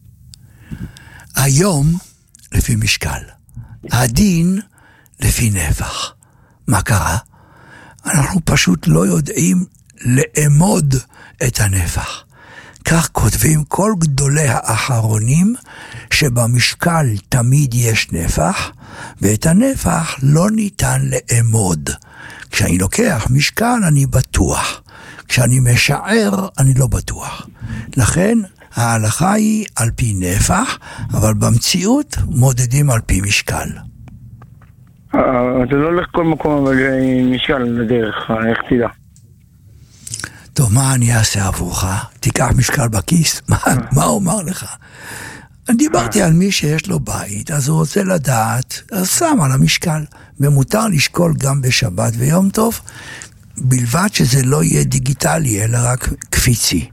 היום לפי משקל. הדין לפי נפח. מה קרה? אנחנו פשוט לא יודעים לאמוד את הנפח. כך כותבים כל גדולי האחרונים, שבמשקל תמיד יש נפח, ואת הנפח לא ניתן לאמוד. כשאני לוקח משקל אני בטוח, כשאני משער אני לא בטוח. לכן ההלכה היא על פי נפח, אבל במציאות מודדים על פי משקל. אתה לא הולך כל מקום אבל עם משקל לדרך, איך תדע? טוב, מה אני אעשה עבורך? תיקח משקל בכיס? מה אומר לך? דיברתי על מי שיש לו בית, אז הוא רוצה לדעת, אז שם על המשקל. ומותר לשקול גם בשבת ויום טוב, בלבד שזה לא יהיה דיגיטלי, אלא רק קפיצי.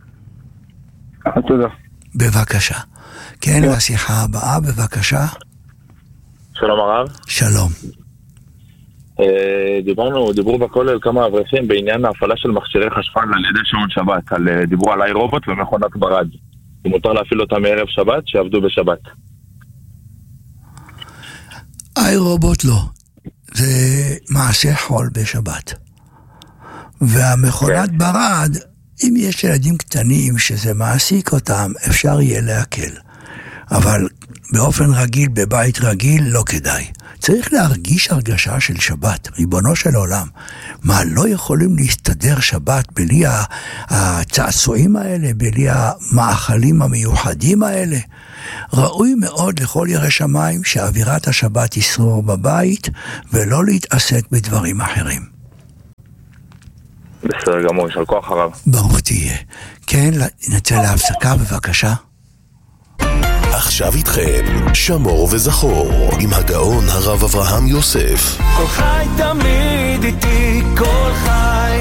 תודה. בבקשה. כן, לשיחה הבאה, בבקשה. שלום הרב. שלום. דיברו בכולל כמה אברכים בעניין ההפעלה של מכשירי חשמל על ידי שעון שבת, דיברו על iRobot ומכונת ברד. אם מותר להפעיל אותם מערב שבת, שיעבדו בשבת. iRobot לא. זה מעשה חול בשבת. והמכונת ברד אם יש ילדים קטנים שזה מעסיק אותם, אפשר יהיה להקל. אבל באופן רגיל, בבית רגיל, לא כדאי. צריך להרגיש הרגשה של שבת, ריבונו של עולם. מה, לא יכולים להסתדר שבת בלי הצעצועים האלה, בלי המאכלים המיוחדים האלה? ראוי מאוד לכל ירא שמיים שאווירת השבת ישרור בבית, ולא להתעסק בדברים אחרים. בסדר גמור, יש על כוח הרב. ברוך תהיה. כן, נצא להפסקה בבקשה. עכשיו איתכם, שמור וזכור, עם הגאון הרב אברהם יוסף. כל חי תמיד איתי, כל חי.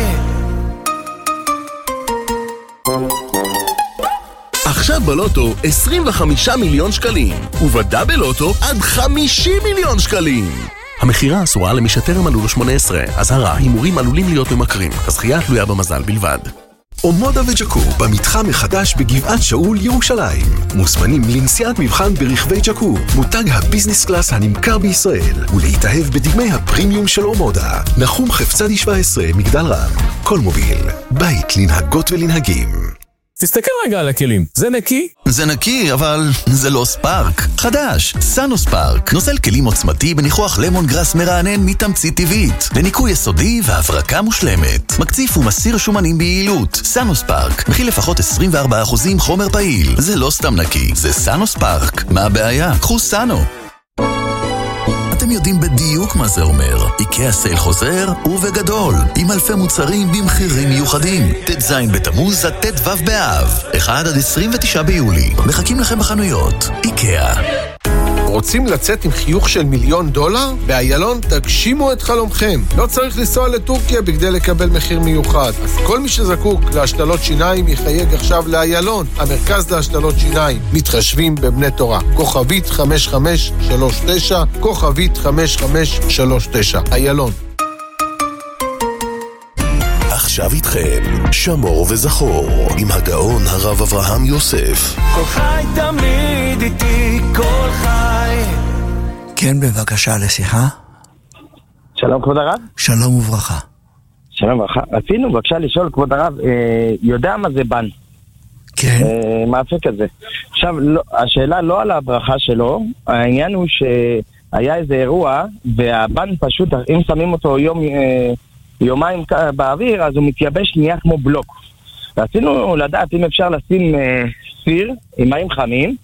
עכשיו בלוטו 25 מיליון שקלים, ובדאבל לוטו עד 50 מיליון שקלים. המחירה אסורה למי שטרם מלאו לו 18, אזהרה, הימורים עלולים להיות ממכרים, הזכייה תלויה במזל בלבד. אומודה וג'קו במתחם מחדש בגבעת שאול ירושלים. מוזמנים לנסיעת מבחן ברכבי ג'קו, מותג הביזנס קלאס הנמכר בישראל, ולהתאהב בדגמי הפרימיום של אומודה. נחום חפצדי 17, מגדל רם. כל מוביל, בית לנהגות ולנהגים. תסתכל רגע על הכלים, זה נקי? זה נקי, אבל זה לא ספארק. חדש, סאנו ספארק. נוזל כלים עוצמתי בניחוח למון גרס מרענן מתמצית טבעית. לניקוי יסודי והברקה מושלמת. מקציף ומסיר שומנים ביעילות. סאנו ספארק. מכיל לפחות 24% חומר פעיל. זה לא סתם נקי, זה סאנו ספארק. מה הבעיה? קחו סאנו. אתם יודעים בדיוק מה זה אומר. איקאה סייל חוזר ובגדול, עם אלפי מוצרים במחירים מיוחדים. ט"ז בתמוז עד ט"ו באב, 1 עד 29 ביולי. מחכים לכם בחנויות. איקאה. רוצים לצאת עם חיוך של $1,000,000? באיילון תגשימו את חלומכם. לא צריך לנסוע לטורקיה בכדי לקבל מחיר מיוחד. אז כל מי שזקוק להשתלות שיניים יחייג עכשיו לאיילון, המרכז להשתלות שיניים. מתחשבים בבני תורה. כוכבית 5539, כוכבית 5539. איילון. עכשיו איתכם, שמור וזכור, עם הגאון הרב אברהם יוסף. כל חי תמיד איתי, כל חי. כן, בבקשה לשיחה. שלום כבוד הרב. שלום וברכה. שלום וברכה. רצינו בבקשה לשאול כבוד הרב, יודע מה זה בן? כן. מאפה כזה. עכשיו, לא, השאלה לא על הברכה שלו, העניין הוא שהיה איזה אירוע, והבן פשוט, אם שמים אותו יומיים באוויר, אז הוא מתייבש, נהיה כמו בלוק. רצינו לדעת אם אפשר לשים סיר עם מים חמים,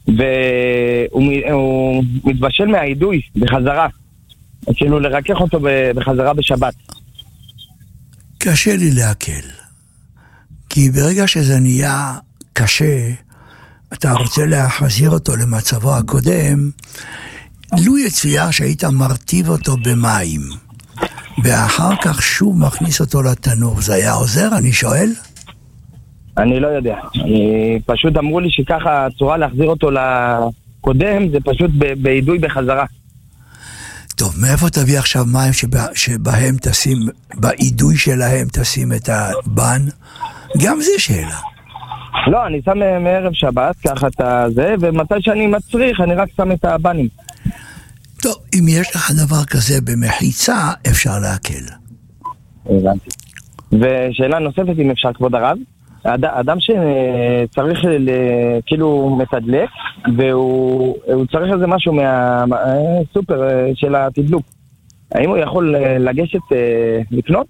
והוא מתבשל מהעידוי בחזרה. כאילו לרכך אותו בחזרה בשבת. קשה לי להקל. כי ברגע שזה נהיה קשה, אתה רוצה להחזיר אותו למצבו הקודם, לו יצויר שהיית מרטיב אותו במים. ואחר כך שוב מכניס אותו לתנור. זה היה עוזר, אני שואל? אני לא יודע. פשוט אמרו לי שככה הצורה להחזיר אותו לקודם, זה פשוט בעידוי בחזרה. טוב, מאיפה תביא עכשיו מים שבהם תשים, בעידוי שלהם תשים את הבן? גם זה שאלה. לא, אני שם מערב שבת, ככה את זה, ומתי שאני מצריך, אני רק שם את הבנים. טוב, אם יש לך דבר כזה במחיצה, אפשר להקל. הבנתי. ושאלה נוספת, אם אפשר כבוד הרב, אדם שצריך כאילו מתדלק, והוא צריך איזה משהו מהסופר של התדלוק. האם הוא יכול לגשת לקנות?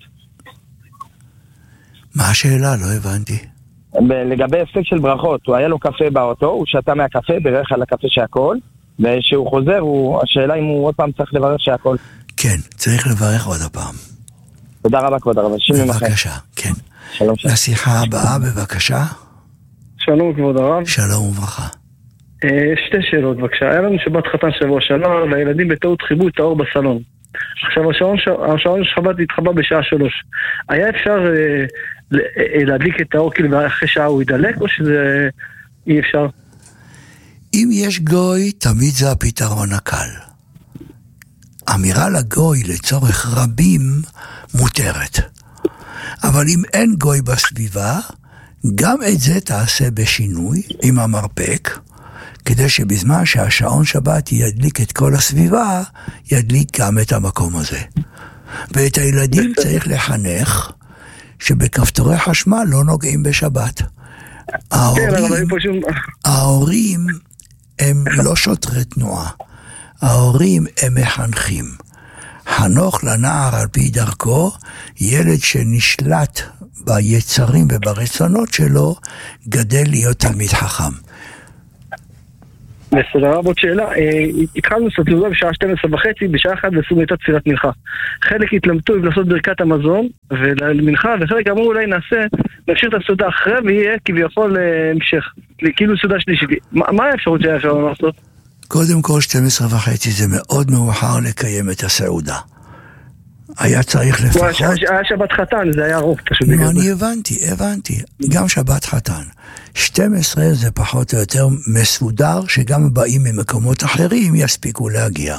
מה השאלה? לא הבנתי. לגבי הפסק של ברכות, הוא היה לו קפה באוטו, הוא שתה מהקפה, ברך על הקפה שהכל, ושהוא חוזר, השאלה אם הוא עוד פעם צריך לברך שהכל. כן, צריך לברך עוד הפעם. תודה רבה כבוד הרב. בבקשה, כן. שלום שלום. לשיחה הבאה, בבקשה. שלום כבוד הרב. שלום וברכה. שתי שאלות בבקשה. היה לנו שבת חתן שבוע שעבר, והילדים בטעות חיבו את האור בסלון. עכשיו השעון שבת התחבא בשעה 3. היה אפשר להדליק את האור כאילו אחרי שעה הוא ידלק, או שזה אי אפשר? אם יש גוי, תמיד זה הפתרון הקל. אמירה לגוי לצורך רבים מותרת. אבל אם אין גוי בסביבה, גם את זה תעשה בשינוי עם המרפק, כדי שבזמן שהשעון שבת ידליק את כל הסביבה, ידליק גם את המקום הזה. ואת הילדים צריך לחנך שבכפתורי חשמל לא נוגעים בשבת. ההורים הם לא שוטרי תנועה, ההורים הם מחנכים. חנוך לנער על פי דרכו, ילד שנשלט ביצרים וברצונות שלו, גדל להיות תלמיד חכם. בסדר, עוד שאלה, התחלנו סעודה בשעה 12:30, בשעה 1 ועשו הייתה תפילת מנחה. חלק התלמדו לעשות ברכת המזון ולמנחה, וחלק אמרו אולי נמשיך את הסעודה אחרי ויהיה כביכול המשך, כאילו סעודה שלישית. מה האפשרות שהיה אפשר לעשות? קודם כל 12:30 זה מאוד מאוחר לקיים את הסעודה. היה צריך לפחות... היה שבת חתן, זה היה רוב פשוט. אני הבנתי. גם שבת חתן. 12 זה פחות או יותר מסודר, שגם באים ממקומות אחרים יספיקו להגיע.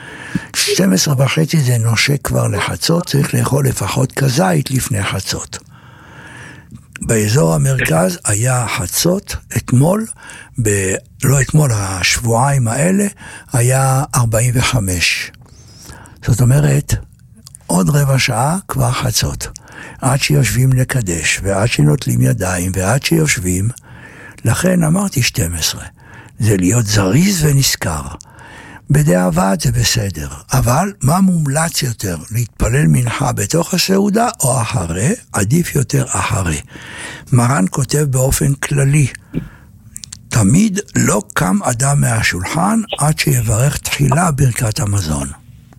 12:30 זה נושק כבר לחצות, צריך לאכול לפחות כזית לפני חצות. באזור המרכז היה חצות, אתמול, לא אתמול, השבועיים האלה, היה 45. זאת אומרת, עוד רבע שעה כבר חצות. עד שיושבים לקדש, ועד שנוטלים ידיים, ועד שיושבים, לכן אמרתי 12. זה להיות זריז ונזכר. בדיעבד זה בסדר, אבל מה מומלץ יותר? להתפלל מנחה בתוך הסעודה או אחרי? עדיף יותר אחרי. מרן כותב באופן כללי, תמיד לא קם אדם מהשולחן עד שיברך תחילה ברכת המזון.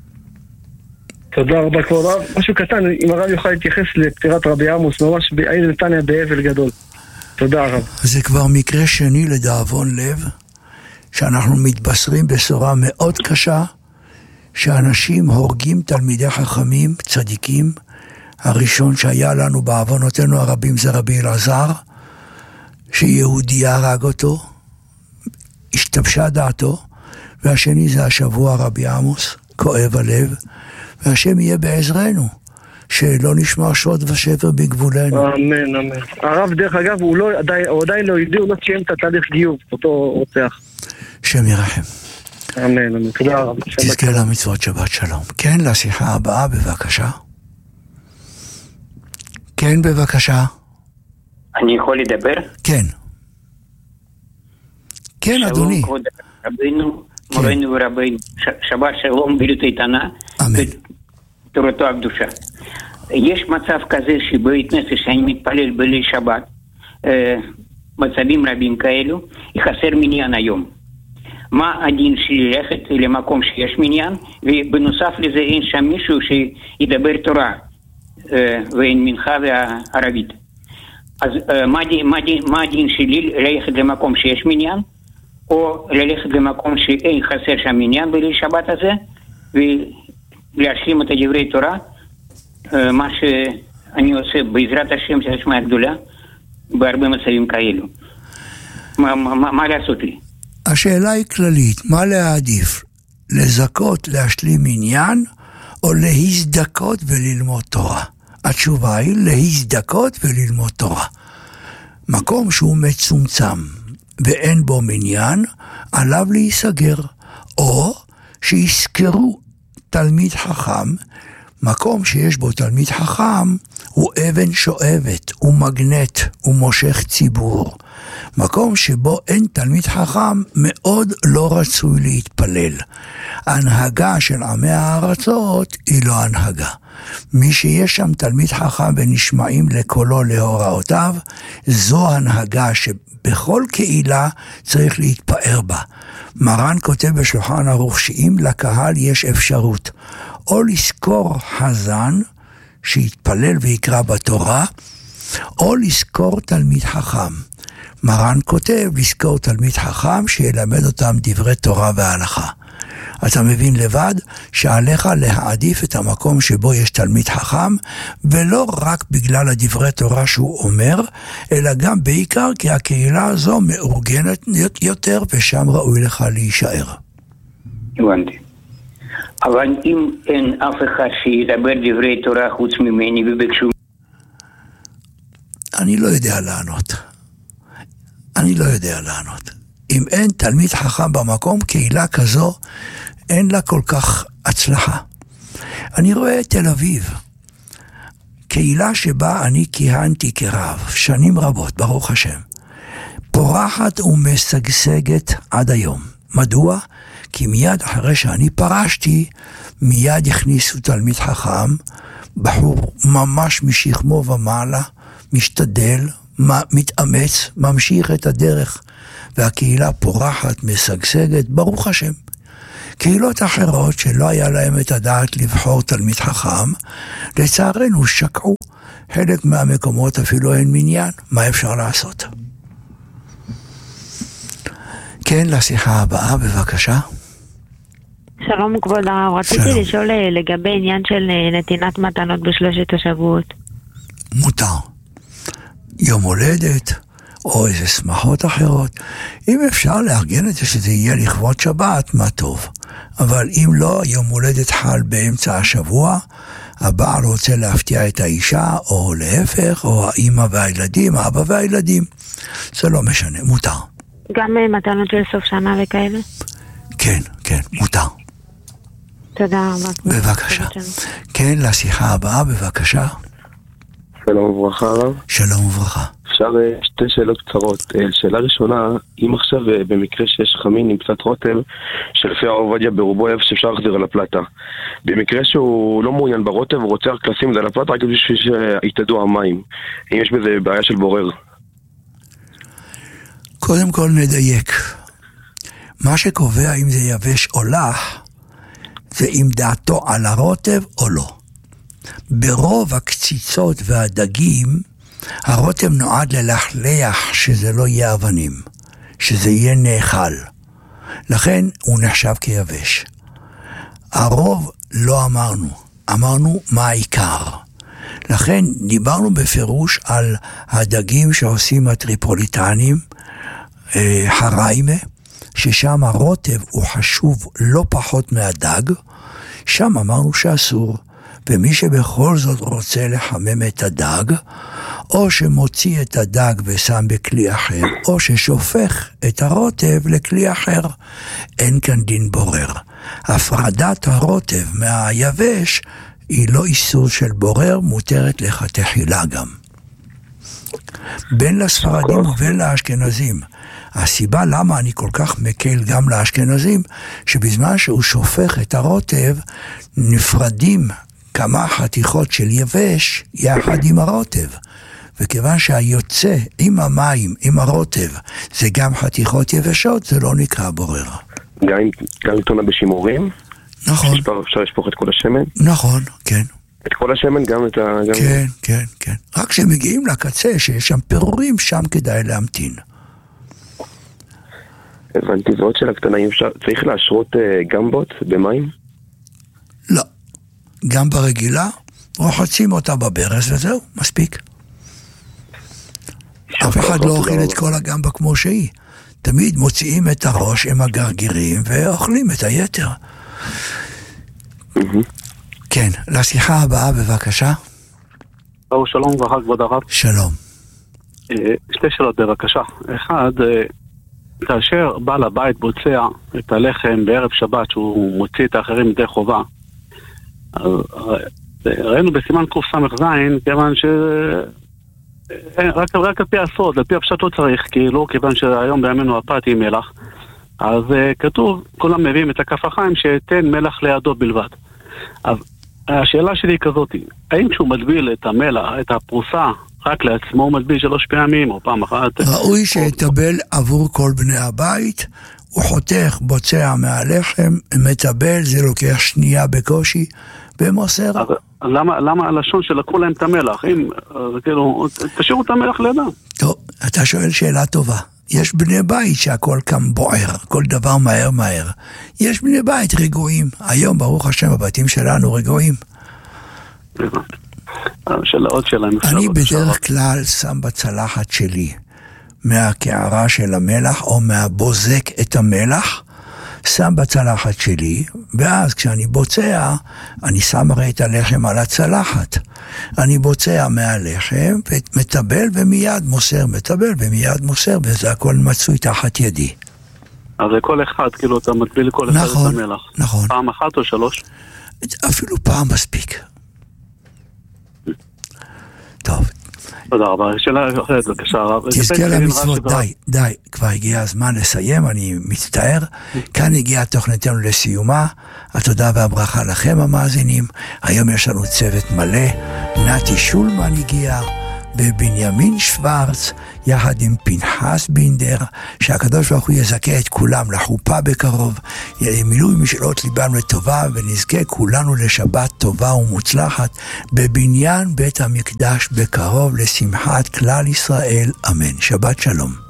תודה רבה כבוד רב. משהו קטן, אם הרב יוכל להתייחס לפטירת רבי עמוס, ממש בעיר נתניה באבל גדול. תודה רב. זה כבר מקרה שני לדאבון לב, שאנחנו מתבשרים בשורה מאוד קשה, שאנשים הורגים תלמידי חכמים, צדיקים. הראשון שהיה לנו בעוונותינו הרבים זה רבי אלעזר, שיהודי הרג אותו, השתבשה דעתו, והשני זה השבוע רבי עמוס, כואב הלב, והשם יהיה בעזרנו, שלא נשמע שוד ושבר בגבולנו. אמן, אמן. הרב דרך אגב, הוא עדיין לא ידע, הוא לא ציים את התהליך גיור, אותו רוצח. שם ירחם. אמן, אמן. תודה רבה. תזכה למצוות שבת שלום. כן, לשיחה הבאה, בבקשה. כן, בבקשה. אני יכול לדבר? כן. כן, אדוני. שלום, כבוד רבינו, מורנו ורבינו. שבת שלום, בריאות איתנה. אמן. תורתו הקדושה. יש מצב כזה שבית נפש שאני מתפלל בליל שבת, מצבים רבים כאלו, יחסר מניין היום. מה הדין שלי ללכת למקום שיש מניין, ובנוסף לזה אין שם מישהו שידבר תורה, ואין מנחה וערבית. אז מה הדין שלי ללכת למקום שיש מניין, או ללכת למקום שאין חסר שם מניין בליל שבת הזה, ולהשלים את דברי תורה, מה שאני עושה בעזרת השם של השמעה הגדולה, בהרבה מצבים כאלו. מה לעשות לי? השאלה היא כללית, מה להעדיף? לזכות להשלים עניין, או להזדכות וללמוד תורה? התשובה היא להזדכות וללמוד תורה. מקום שהוא מצומצם ואין בו מניין, עליו להיסגר, או שיזכרו תלמיד חכם. מקום שיש בו תלמיד חכם הוא אבן שואבת, הוא מגנט, הוא מושך ציבור. מקום שבו אין תלמיד חכם מאוד לא רצוי להתפלל. ההנהגה של עמי הארצות היא לא הנהגה. מי שיש שם תלמיד חכם ונשמעים לקולו להוראותיו, זו הנהגה שבכל קהילה צריך להתפאר בה. מרן כותב בשולחן ערוך שאם לקהל יש אפשרות או לזכור חזן שיתפלל ויקרא בתורה, או לזכור תלמיד חכם. מרן כותב לזכור תלמיד חכם שילמד אותם דברי תורה והלכה. אתה מבין לבד שעליך להעדיף את המקום שבו יש תלמיד חכם, ולא רק בגלל הדברי תורה שהוא אומר, אלא גם בעיקר כי הקהילה הזו מאורגנת יותר, ושם ראוי לך להישאר. הבנתי. אבל אם אין אף אחד שידבר דברי תורה חוץ ממני ובקשו... אני לא יודע לענות. אם אין תלמיד חכם במקום, קהילה כזו, אין לה כל כך הצלחה. אני רואה את תל אביב, הקהילה שבה אני כיהנתי כרב, שנים רבות, ברוך השם, פורחת ומשגשגת עד היום. מדוע? כי מיד אחרי שאני פרשתי, מיד הכניסו תלמיד חכם, בחור ממש משכמו ומעלה, משתדל, מתאמץ, ממשיך את הדרך, והקהילה פורחת, משגשגת, ברוך השם. קהילות אחרות שלא היה להם את הדעת לבחור תלמיד חכם, לצערנו שקעו. חלק מהמקומות אפילו אין מניין, מה אפשר לעשות? כן, לשיחה הבאה, בבקשה. שלום כבוד הרב, רציתי לשאול לגבי עניין של נתינת מתנות בשלושת השבועות. מותר. יום הולדת, או איזה שמחות אחרות. אם אפשר לארגן את זה שזה יהיה לכבוד שבת, מה טוב. אבל אם לא, יום הולדת חל באמצע השבוע, הבעל רוצה להפתיע את האישה, או להפך, או האמא והילדים, האבא והילדים. זה לא משנה, מותר. גם מתנות של סוף שנה וכאלה? כן, כן, מותר. תודה רבה. בבקשה. כן, לשיחה הבאה, בבקשה. שלום וברכה הרב. שלום וברכה. אפשר שתי שאלות קצרות. שאלה ראשונה, אם עכשיו במקרה שיש חמין עם קצת רוטב, שלפי הרב עובדיה ברובו אוהב שאפשר להחזיר על הפלטה. במקרה שהוא לא מעוניין ברוטב, הוא רוצה רק לשים את זה על הפלטה, רק בשביל שיתאדו המים. אם יש בזה בעיה של בורר. קודם כל נדייק. מה שקובע אם זה יבש או לח, זה אם דעתו על הרוטב או לא. ברוב הקציצות והדגים, הרוטב נועד ללחלח שזה לא יהיה אבנים, שזה יהיה נאכל. לכן הוא נחשב כיבש. הרוב לא אמרנו מה העיקר. לכן דיברנו בפירוש על הדגים שעושים הטריפוליטנים, הריימה, ששם הרוטב הוא חשוב לא פחות מהדג, שם אמרנו שאסור. ומי שבכל זאת רוצה לחמם את הדג, או שמוציא את הדג ושם בכלי אחר, או ששופך את הרוטב לכלי אחר, אין כאן דין בורר. הפרדת הרוטב מהיבש היא לא איסור של בורר, מותרת לכתחילה גם. בין לספרדים ובין לאשכנזים. הסיבה למה אני כל כך מקל גם לאשכנזים, שבזמן שהוא שופך את הרוטב, נפרדים כמה חתיכות של יבש יחד עם הרוטב. וכיוון שהיוצא עם המים, עם הרוטב, זה גם חתיכות יבשות, זה לא נקרא בורר. גם תונה בשימורים? נכון. אפשר לשפוך את כל השמן? נכון, כן. את כל השמן גם את ה... כן, כן, כן. רק כשמגיעים לקצה, שיש שם פירורים, שם כדאי להמתין. הבנתי, זאת שאלה קטנה, צריך להשרות גמבות במים? לא. גם ברגילה, רוחצים אותה בברז וזהו, מספיק. אף אחד לא אוכל את כל הגמבה כמו שהיא. תמיד מוציאים את הראש עם הגרגירים ואוכלים את היתר. כן, לשיחה הבאה בבקשה. שלום וברכה כבוד הרב. שלום. שתי שאלות בבקשה. אחד, כאשר בעל הבית בוצע את הלחם בערב שבת שהוא מוציא את האחרים מדי חובה, ראינו בסימן קוף סמך זין, כיוון ש... רק על פי הסוד, על פי הפשט לא צריך, כיוון שהיום בימינו הפת עם מלח, אז כתוב, כולם מביאים את הכף החיים שתן מלח לידו בלבד. אז השאלה שלי היא כזאת, האם כשהוא מדביל את המלח, את הפרוסה, רק לעצמו הוא מדביל 3 פעמים או פעם אחת? ראוי שיתבל עבור כל בני הבית, הוא חותך, בוצע מהלחם, מטבל, זה לוקח שנייה בקושי, ומוסר. למה הלשון שלקחו להם את המלח? אם, כאילו, תשאירו את המלח לידם. טוב, אתה שואל שאלה טובה. יש בני בית שהכל כאן בוער, כל דבר מהר. יש בני בית רגועים. היום, ברוך השם, הבתים שלנו רגועים. עוד שאלה. אני בדרך כלל שם בצלחת שלי מהקערה של המלח, או מהבוזק את המלח, שם בצלחת שלי, ואז כשאני בוצע, אני שם הרי את הלחם על הצלחת. אני בוצע מהלחם, מטבל ומיד מוסר, מטבל ומיד מוסר, וזה הכל מצוי תחת ידי. אז לכל אחד, כאילו אתה מטביל לכל אחד את המלח. נכון. פעם אחת או 3? אפילו פעם מספיק. תודה רבה. שאלה אחרת, בבקשה, הרב. תזכה למצוות, די, כבר הגיע הזמן לסיים, אני מצטער. כאן הגיעה תוכניתנו לסיומה. התודה והברכה לכם המאזינים. היום יש לנו צוות מלא. נתי שולמן הגיע, ובנימין שוורץ, יחד עם פנחס בינדר, שהקדוש ברוך הוא יזכה את כולם לחופה בקרוב, מילוי משאלות ליבם לטובה, ונזכה כולנו לשבת טובה ומוצלחת, בבניין בית המקדש בקרוב, לשמחת כלל ישראל, אמן. שבת שלום.